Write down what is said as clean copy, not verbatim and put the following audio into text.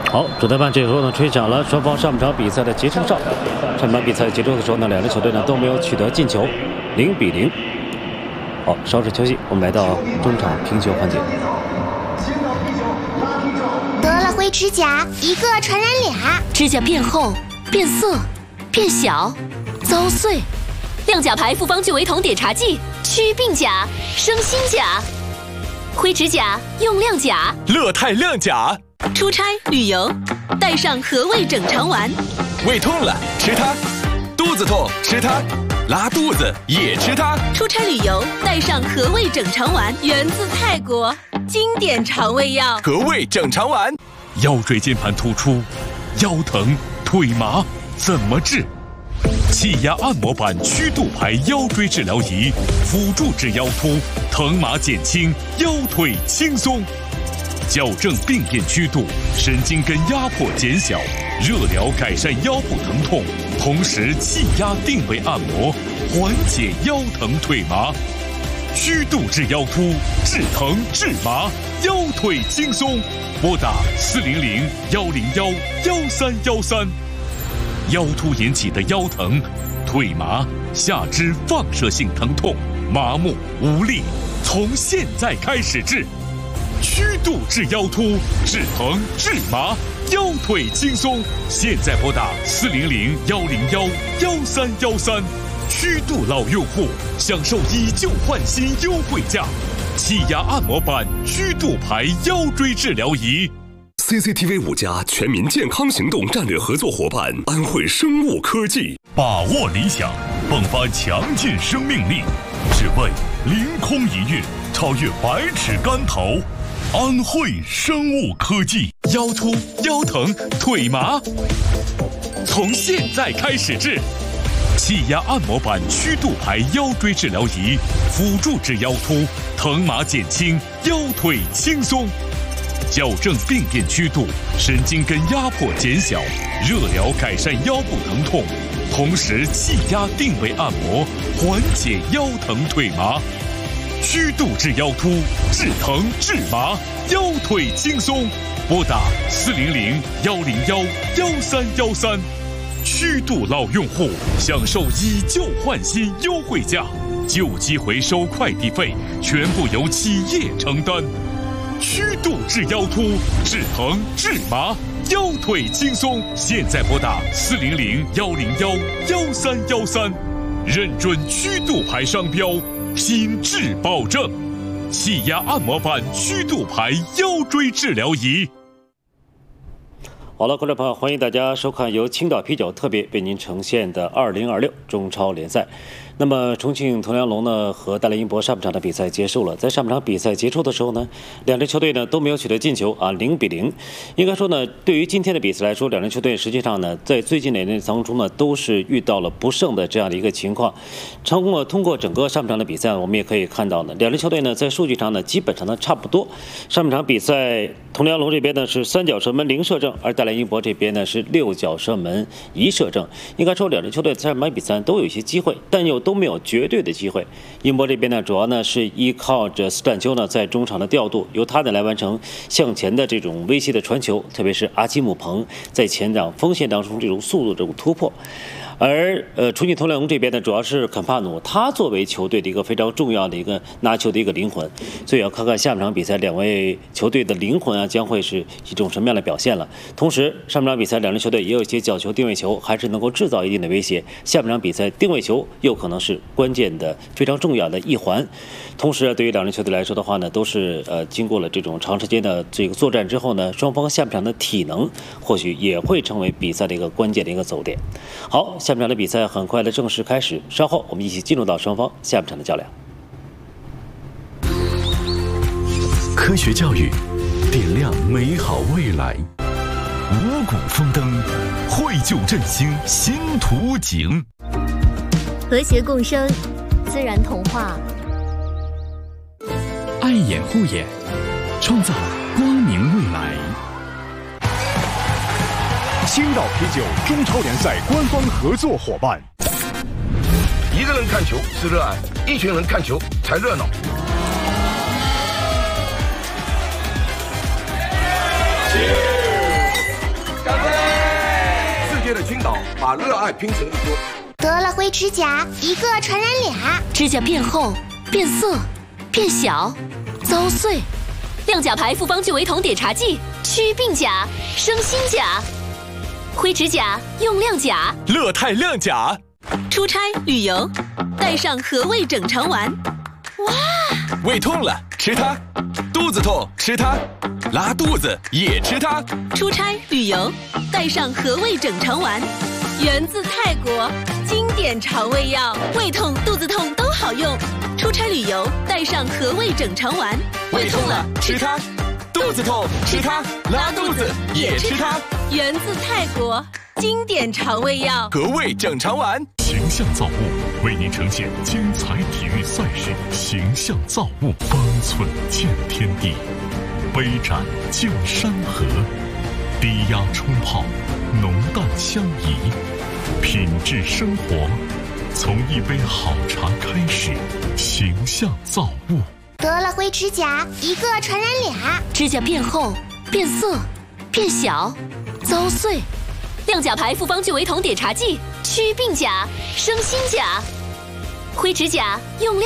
好，主裁判这时候呢吹响了双方上半场比赛的结束哨。上半场比赛结束的时候呢，两支球队呢都没有取得进球，0-0。好，稍事休息，我们来到中场评球环节。 得了灰指甲，一个传染俩， 指甲变厚、变色、变小、遭碎。亮甲牌复方聚维酮碘茶剂，祛病甲，生新甲。灰指甲用亮甲， 乐泰亮甲。 出差旅游，带上和味整肠丸。 胃痛了吃它，肚子痛吃它，拉肚子也吃它。 出差旅游带上和味整肠丸，源自泰国，经典肠胃药。 和味整肠丸。 腰椎间盘突出，腰疼腿麻怎么治？气压按摩板曲度牌腰椎治疗仪，辅助治腰突，疼麻减轻，腰腿轻松。矫正病变曲度，神经根压迫减小，热疗改善腰部疼痛，同时气压定位按摩，缓解腰疼腿麻。曲度治腰突，治疼治麻，腰腿轻松。拨打400-101-1313。腰突引起的腰疼、腿麻、下肢放射性疼痛、麻木无力，从现在开始治。曲度治腰突，治疼治麻，腰腿轻松。现在拨打400-101-1313。曲度老用户享受以旧换新优惠价，气压按摩板曲度牌腰椎治疗仪。 CCTV 5家全民健康行动战略合作伙伴安慧生物科技， 把握理想，迸发强劲生命力，只为凌空一跃，超越百尺竿头。安慧生物科技，腰突、腰疼、腿麻，从现在开始治。气压按摩板曲度牌腰椎治疗仪，辅助治腰突，疼麻减轻，腰腿轻松。矫正病变曲度，神经根压迫减小，热疗改善腰部疼痛，同时气压定位按摩，缓解腰疼腿麻。曲度治腰突，治疼治麻，腰腿轻松。拨打400-101-1313。曲度老用户享受以旧换新优惠价，旧机回收快递费全部由企业承担。曲度治腰突，治疼治麻，腰腿轻松。现在拨打400-101-1313，认准曲度牌商标，品质保证。气压按摩板曲度牌腰椎治疗仪。 好了，观众朋友，欢迎大家收看由青岛啤酒特别为您呈现的2026中超联赛。那么重庆腾阳龙呢和大连英博上半场的比赛结束了，在上半场比赛结束的时候呢，两支球队呢都没有取得进球啊，0-0。应该说呢，对于今天的比赛来说，两支球队实际上呢，在最近2年当中呢，都是遇到了不胜的这样的一个情况。通过整个上半场的比赛，我们也可以看到呢，两支球队呢在数据上呢基本上呢差不多。上半场比赛，腾阳龙这边呢是3脚射门0射正，而大连英博这边呢是6脚射门1射正。应该说两支球队在上半场比赛都有一些机会，但又都没有绝对的机会。英博这边呢，主要呢是依靠着斯坦丘呢在中场的调度，由他呢来完成向前的这种威胁的传球，特别是阿基姆彭在前场锋线当中这种速度这种突破。而重庆腾阳龙这边呢，主要是坎帕努，他作为球队的一个非常重要的一个拿球的一个灵魂，所以要看看下半场比赛两位球队的灵魂啊将会是一种什么样的表现了。同时，上半场比赛两支球队也有一些角球、定位球，还是能够制造一定的威胁。下半场比赛定位球又可能是关键的、非常重要的一环。同时，对于两支球队来说的话呢，都是经过了这种长时间的这个作战之后呢，双方下半场的体能或许也会成为比赛的一个关键的一个走点。好，下半场的比赛很快的正式开始，稍后我们一起进入到双方下半场的较量。 科学教育，点亮美好未来；五谷丰登，绘就振兴新图景。 和谐共生，自然童话。 爱眼护眼，创造光明未来。 青岛啤酒中超联赛官方合作伙伴。 一个人看球是热爱，一群人看球才热闹。 接着倾倒，把热爱拼成一锅。 得了灰指甲，一个传染俩。 指甲变厚、变色、变小、遭碎。亮甲牌复方聚维酮碘茶剂，祛病甲、生新甲。灰指甲用亮甲。 乐泰亮甲。 出差旅游，带上和胃整肠丸。哇！ 胃痛了吃它，肚子痛吃它，拉肚子也吃它。 出差旅游，带上和胃整肠丸，源自泰国，经典肠胃药，胃痛、肚子痛都好用。出差旅游，带上和胃整肠丸。 胃痛了吃它，肚子痛吃它，拉肚子也吃它。 源自泰国，经典肠胃药， 和胃整肠丸。 形象造物为您呈现精彩体育赛事，形象造物，方寸见天地，杯盏见山河，低压冲泡，浓淡相宜，品质生活，从一杯好茶开始。形象造物。 得了灰指甲，一个传染俩。 指甲变厚、变色、变小、遭碎。亮甲牌复方聚维酮碘茶剂，祛病甲、生新甲。灰指甲用亮。